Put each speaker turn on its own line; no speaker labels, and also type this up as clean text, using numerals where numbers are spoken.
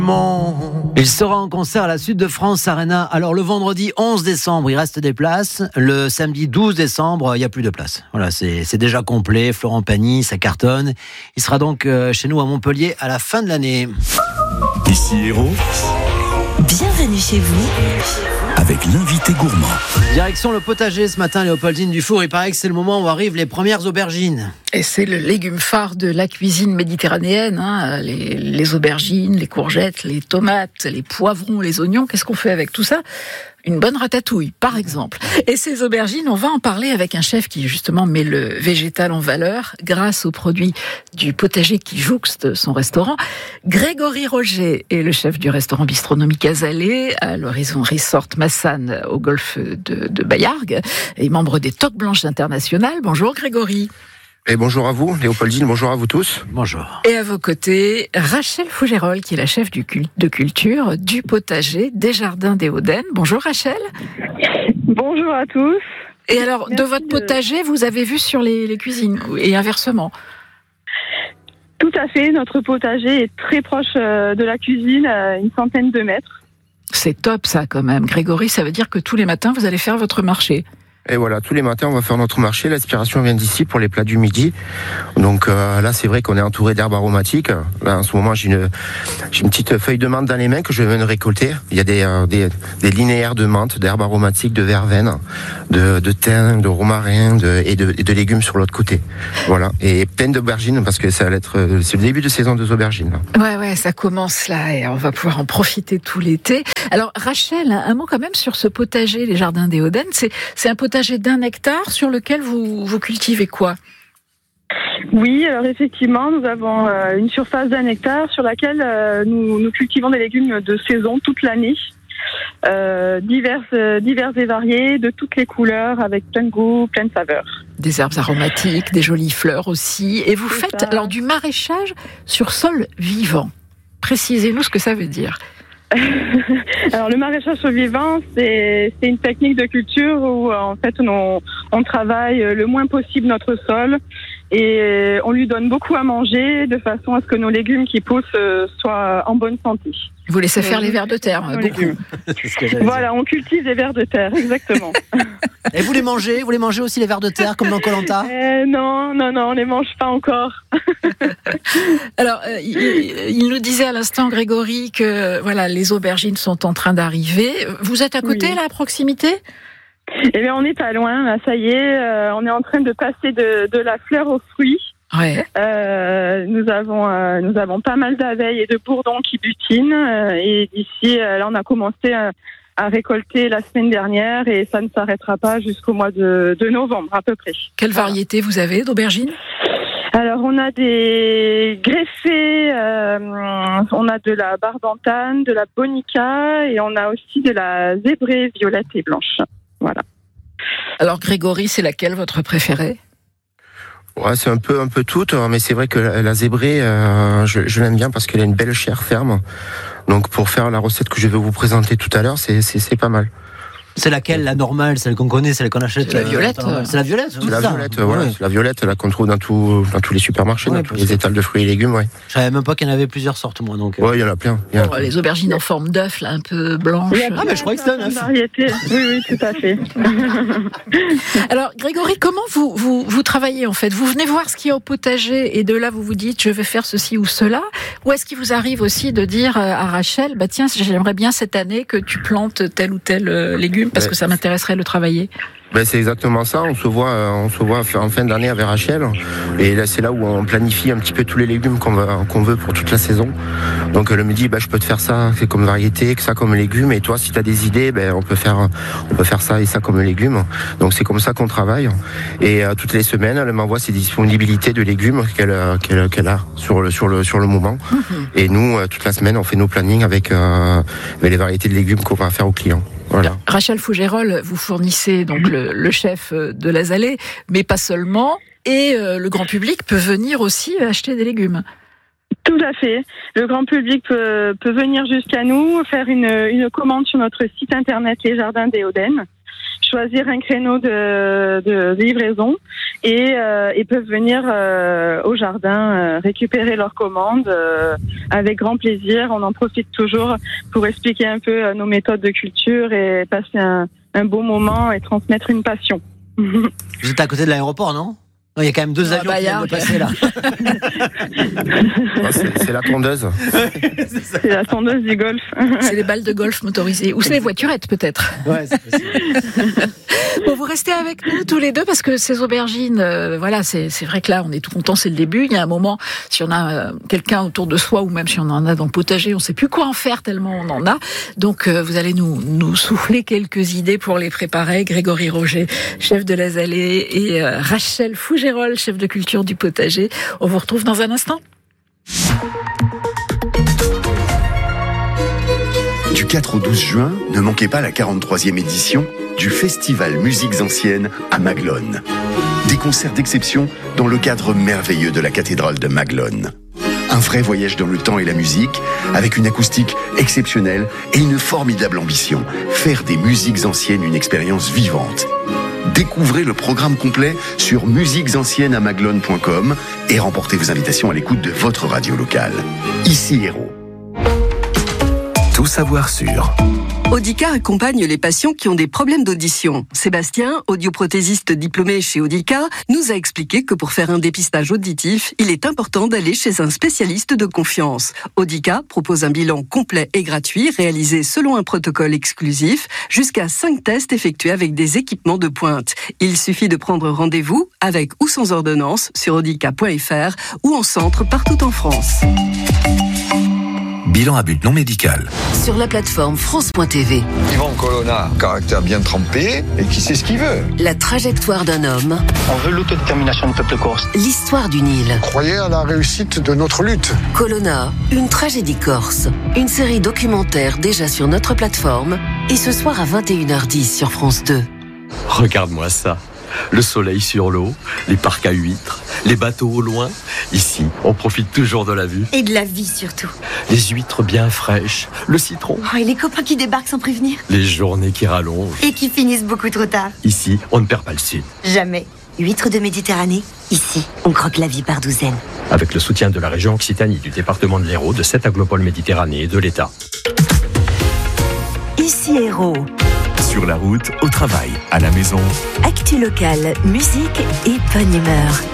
Il sera en concert à la Sud de France Arena. Alors le vendredi 11 décembre, il reste des places. Le samedi 12 décembre, il n'y a plus de place. Voilà, c'est déjà complet. Florent Pagny, ça cartonne. Il sera donc chez nous à Montpellier à la fin de l'année.
Ici Hérault.
Bienvenue chez vous.
Avec l'invité gourmand.
Direction le potager ce matin, Léopoldine Dufour. Il paraît que c'est le moment où arrivent les premières aubergines.
Et c'est le légume phare de la cuisine méditerranéenne. Les aubergines, les courgettes, les tomates, les poivrons, les oignons. Qu'est-ce qu'on fait avec tout ça ? Une bonne ratatouille, par exemple. Et ces aubergines, on va en parler avec un chef qui, justement, met le végétal en valeur grâce aux produits du potager qui jouxte son restaurant. Grégory Roger est le chef du restaurant bistronomie Casalet à l'Horizon Resort Massane au golfe de Bayargues et membre des Toques Blanches Internationales. Bonjour Grégory.
Et bonjour à vous, Léopoldine, bonjour à vous tous.
Bonjour.
Et à vos côtés, Rachel Fougérolles, qui est la chef de culture du potager des Jardins des Hauts-d'Aisne. Bonjour Rachel.
Bonjour à tous.
Et alors, de votre potager, vous avez vu sur les cuisines, et inversement ?
Tout à fait, notre potager est très proche de la cuisine, à une centaine de mètres.
C'est top ça quand même. Grégory, ça veut dire que tous les matins, vous allez faire votre marché.
Et voilà, tous les matins, on va faire notre marché. L'aspiration vient d'ici pour les plats du midi. Donc là, c'est vrai qu'on est entouré d'herbes aromatiques. Là, en ce moment, j'ai une petite feuille de menthe dans les mains que je viens de récolter. Il y a des linéaires de menthe, d'herbes aromatiques, de verveine, de thym, de romarin et de légumes sur l'autre côté. Voilà, et plein d'aubergines parce que c'est le début de saison des aubergines. Là.
Ouais, ça commence là et on va pouvoir en profiter tout l'été. Alors Rachel, un mot quand même sur ce potager, les Jardins des Hauts-d'Aisne. C'est un potager d'1 hectare sur lequel vous cultivez quoi ?
Oui, alors effectivement, nous avons une surface d'1 hectare sur laquelle nous cultivons des légumes de saison toute l'année, divers et variés, de toutes les couleurs, avec plein de goûts, plein de saveurs.
Des herbes aromatiques, des jolies fleurs aussi. Et vous faites alors du maraîchage sur sol vivant. Précisez-nous ce que ça veut dire.
Alors le maraîchage sur vivant, c'est une technique de culture où en fait on travaille le moins possible notre sol et on lui donne beaucoup à manger de façon à ce que nos légumes qui poussent soient en bonne santé.
Vous laissez faire les vers de terre, beaucoup.
Voilà, on cultive des vers de terre, exactement.
Et vous les mangez aussi les vers de terre comme dans Koh-Lanta ?
Non, on les mange pas encore.
Alors, il nous disait à l'instant, Grégory, que voilà, les aubergines sont en train d'arriver. Vous êtes à côté, là, à proximité ?
Eh bien, on n'est pas loin. Là, ça y est, on est en train de passer de la fleur aux fruits.
Ouais.
Nous avons pas mal d'abeilles et de bourdons qui butinent. Et d'ici, là, on a commencé à récolter la semaine dernière et ça ne s'arrêtera pas jusqu'au mois de novembre à peu près.
Quelle variété vous avez d'aubergines ?
Alors on a des greffés, on a de la barbantane, de la bonica et on a aussi de la zébrée violette et blanche. Voilà.
Alors Grégory, c'est laquelle votre préférée ?
Ouais, c'est un peu toutes, mais c'est vrai que la zébrée, je l'aime bien parce qu'elle a une belle chair ferme. Donc pour faire la recette que je vais vous présenter tout à l'heure, c'est pas mal.
C'est laquelle, la normale, celle qu'on connaît, celle qu'on achète?
C'est la violette.
C'est la violette,
c'est la violette, voilà. C'est la violette là, qu'on trouve dans tous les supermarchés, dans tous les étals de fruits et légumes, ouais.
Je savais même pas qu'il y en avait plusieurs sortes, moi, donc.
Ouais, il y en a plein.
Les aubergines en forme d'œuf, là, un peu blanches.
Ah, mais je croyais que c'était un œuf.
Variété. Oui, tout à fait.
Alors, Grégory, comment vous travaillez, en fait? Vous venez voir ce qu'il y a au potager et de là, vous vous dites, je vais faire ceci ou cela? Ou est-ce qu'il vous arrive aussi de dire à Rachel, bah tiens, j'aimerais bien cette année que tu plantes tel ou tel légume parce que ça m'intéresserait de le travailler?
Ben c'est exactement ça. On se voit en fin d'année avec Rachel, et là c'est là où on planifie un petit peu tous les légumes qu'on veut pour toute la saison. Donc elle me dit, je peux te faire ça, c'est comme variété, que ça comme légumes, et toi si tu as des idées, on peut faire ça et ça comme légumes. Donc c'est comme ça qu'on travaille. Et toutes les semaines, elle m'envoie ses disponibilités de légumes qu'elle a sur le moment. Et nous, toute la semaine, on fait nos plannings avec les variétés de légumes qu'on va faire aux clients. Voilà.
Rachel Fougérolles, vous fournissez donc le chef de la Zalée, mais pas seulement, et le grand public peut venir aussi acheter des légumes.
Tout à fait. Le grand public peut venir jusqu'à nous, faire une commande sur notre site internet Les Jardins des Hauts-d'Aisne. Je choisir un créneau de livraison et peuvent venir au jardin récupérer leurs commandes avec grand plaisir. On en profite toujours pour expliquer un peu nos méthodes de culture et passer un beau moment et transmettre une passion.
Vous êtes à côté de l'aéroport, non ? Il y a quand même 2 avions qui viennent de passer là.
C'est la tondeuse.
C'est la tondeuse du golf.
C'est les balles de golf motorisées. Ou c'est les voiturettes peut-être.
Ouais, c'est possible.
Bon, vous restez avec nous tous les deux parce que ces aubergines, voilà, c'est vrai que là on est tout content, c'est le début. Il y a un moment, si on a quelqu'un autour de soi ou même si on en a dans le potager, on ne sait plus quoi en faire tellement on en a. Donc vous allez nous souffler quelques idées pour les préparer. Grégory Roger, chef de la Zalée, et Rachel Fougerolles, chef de culture du potager. On vous retrouve dans un instant.
Du 4 au 12 juin, ne manquez pas la 43e édition du Festival Musiques Anciennes à Maglone. Des concerts d'exception dans le cadre merveilleux de la cathédrale de Maglone. Un vrai voyage dans le temps et la musique, avec une acoustique exceptionnelle et une formidable ambition, faire des musiques anciennes une expérience vivante. Découvrez le programme complet sur musiquesanciennesamaglone.com et remportez vos invitations à l'écoute de votre radio locale. Ici Héros. Tout savoir sur...
Audica accompagne les patients qui ont des problèmes d'audition. Sébastien, audioprothésiste diplômé chez Audica, nous a expliqué que pour faire un dépistage auditif, il est important d'aller chez un spécialiste de confiance. Audica propose un bilan complet et gratuit, réalisé selon un protocole exclusif, jusqu'à 5 tests effectués avec des équipements de pointe. Il suffit de prendre rendez-vous, avec ou sans ordonnance, sur audica.fr ou en centre partout en France.
Bilan à but non médical.
Sur la plateforme France.tv.
Yvan Colonna, caractère bien trempé et qui sait ce qu'il veut.
La trajectoire d'un homme.
On veut l'autodétermination du peuple corse.
L'histoire d'une île.
Croyez à la réussite de notre lutte.
Colonna, une tragédie corse. Une série documentaire déjà sur notre plateforme. Et ce soir à 21h10 sur France 2.
Regarde-moi ça. Le soleil sur l'eau, les parcs à huîtres, les bateaux au loin. Ici, on profite toujours de la vue.
Et de la vie surtout.
Les huîtres bien fraîches, le citron.
Oh, et les copains qui débarquent sans prévenir.
Les journées qui rallongent.
Et qui finissent beaucoup trop tard.
Ici, on ne perd pas le sud.
Jamais. Huîtres de Méditerranée, ici, on croque la vie par douzaines.
Avec le soutien de la région Occitanie, du département de l'Hérault, de 7 aglopoles Méditerranée et de l'État.
Ici Héros.
Sur la route, au travail, à la maison.
Actu locale, musique et bonne humeur.